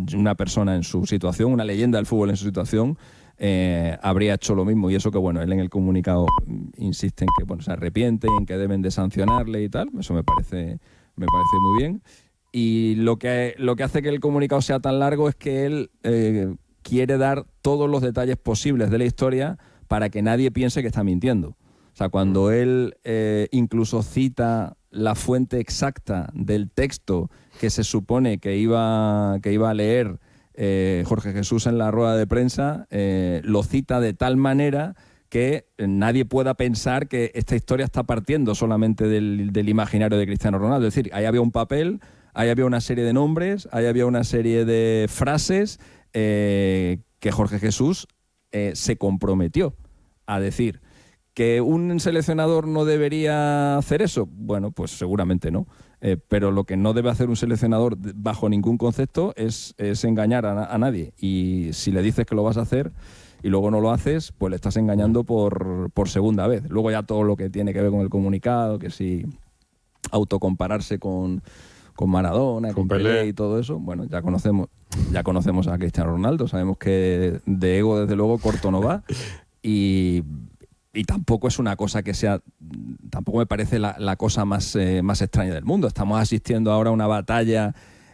una persona en su situación, una leyenda del fútbol en su situación, habría hecho lo mismo. Y eso que, bueno, él en el comunicado insiste en que, bueno, se arrepiente y en que deben de sancionarle y tal. Eso me parece muy bien. Y lo que hace que el comunicado sea tan largo es que él quiere dar todos los detalles posibles de la historia para que nadie piense que está mintiendo. O sea, cuando él incluso cita la fuente exacta del texto que se supone que iba a leer Jorge Jesús en la rueda de prensa, lo cita de tal manera que nadie pueda pensar que esta historia está partiendo solamente del imaginario de Cristiano Ronaldo. Es decir, ahí había un papel, ahí había una serie de nombres, ahí había una serie de frases que Jorge Jesús se comprometió a decir. ¿Que un seleccionador no debería hacer eso? Bueno, pues seguramente no. Pero lo que no debe hacer un seleccionador bajo ningún concepto es engañar a nadie. Y si le dices que lo vas a hacer y luego no lo haces, pues le estás engañando por segunda vez. Luego ya todo lo que tiene que ver con el comunicado, que si autocompararse con Maradona, con Pelé y todo eso, bueno, ya conocemos a Cristiano Ronaldo, sabemos que de ego desde luego corto no va y tampoco es una cosa que sea, tampoco me parece la cosa más extraña del mundo. Estamos asistiendo ahora a una batalla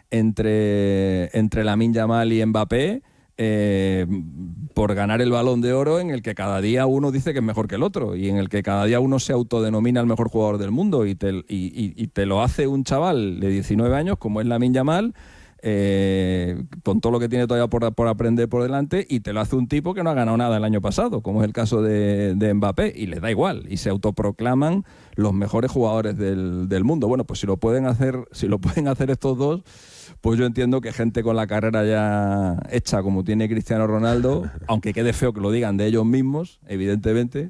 entre Lamine Yamal y Mbappé por ganar el Balón de Oro, en el que cada día uno dice que es mejor que el otro y en el que cada día uno se autodenomina el mejor jugador del mundo y te lo hace un chaval de 19 años como es Lamine Yamal, con todo lo que tiene todavía por aprender por delante, y te lo hace un tipo que no ha ganado nada el año pasado, como es el caso de Mbappé, y les da igual, y se autoproclaman los mejores jugadores del mundo. Bueno, pues si lo pueden hacer estos dos, pues yo entiendo que gente con la carrera ya hecha como tiene Cristiano Ronaldo, aunque quede feo que lo digan de ellos mismos, evidentemente,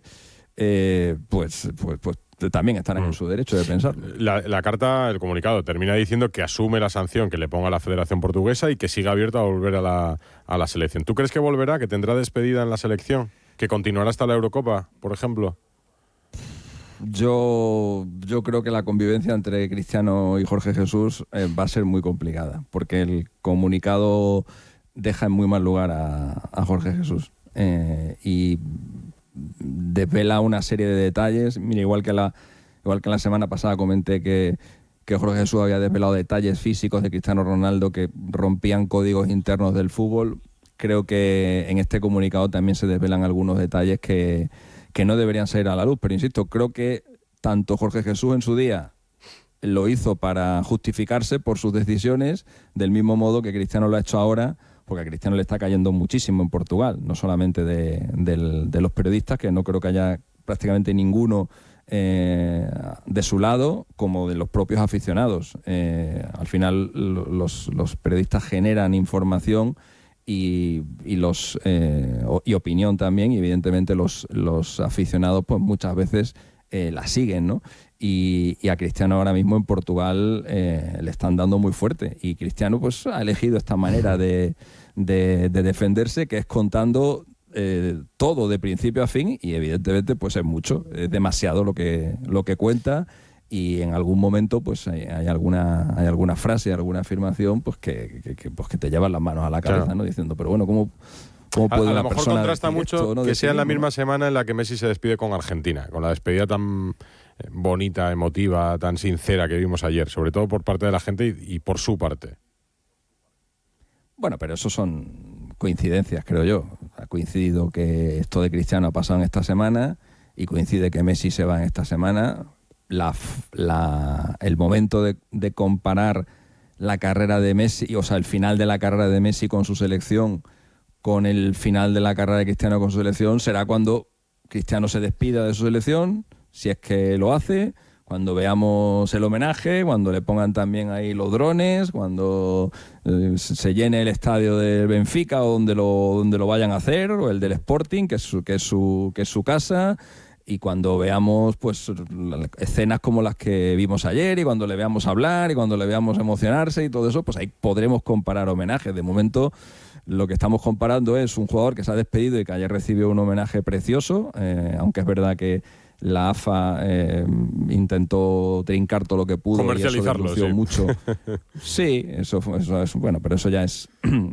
pues también estarán en su derecho de pensar. La carta, el comunicado, termina diciendo que asume la sanción que le ponga la Federación Portuguesa y que siga abierto a volver a la selección. ¿Tú crees que volverá, que tendrá despedida en la selección? ¿Que continuará hasta la Eurocopa, por ejemplo? Yo creo que la convivencia entre Cristiano y Jorge Jesús va a ser muy complicada, porque el comunicado deja en muy mal lugar a Jorge Jesús y desvela una serie de detalles. Mira, igual que la semana pasada comenté que Jorge Jesús había desvelado detalles físicos de Cristiano Ronaldo que rompían códigos internos del fútbol. Creo que en este comunicado también se desvelan algunos detalles que no deberían salir a la luz, pero insisto, creo que tanto Jorge Jesús en su día lo hizo para justificarse por sus decisiones, del mismo modo que Cristiano lo ha hecho ahora, porque a Cristiano le está cayendo muchísimo en Portugal, no solamente de los periodistas, que no creo que haya prácticamente ninguno de su lado, como de los propios aficionados. Al final los periodistas generan información y opinión también, y evidentemente los aficionados pues muchas veces la siguen, ¿no? Y a Cristiano ahora mismo en Portugal le están dando muy fuerte, y Cristiano pues ha elegido esta manera de defenderse, que es contando todo de principio a fin, y evidentemente pues es mucho, es demasiado lo que cuenta. Y en algún momento pues hay alguna frase, alguna afirmación pues que te llevan las manos a la cabeza, claro, ¿no? Diciendo, pero bueno, ¿cómo puede una persona... A lo mejor contrasta mucho esto, ¿no? Que sea en la misma ¿no? semana en la que Messi se despide con Argentina, con la despedida tan bonita, emotiva, tan sincera que vimos ayer, sobre todo por parte de la gente y por su parte. Bueno, pero eso son coincidencias, creo yo. Ha coincidido que esto de Cristiano ha pasado en esta semana y coincide que Messi se va en esta semana. El momento de comparar la carrera de Messi, o sea, el final de la carrera de Messi con su selección, con el final de la carrera de Cristiano con su selección, será cuando Cristiano se despida de su selección, si es que lo hace, cuando veamos el homenaje, cuando le pongan también ahí los drones, cuando se llene el estadio del Benfica o donde lo vayan a hacer, o el del Sporting, que es su casa. Y cuando veamos pues escenas como las que vimos ayer, y cuando le veamos hablar, y cuando le veamos emocionarse y todo eso, pues ahí podremos comparar homenajes. De momento lo que estamos comparando es un jugador que se ha despedido y que ayer recibió un homenaje precioso, aunque es verdad que la AFA intentó trincar todo lo que pudo, comercializarlo, y eso denunció sí. mucho. Sí, eso bueno, pero eso ya es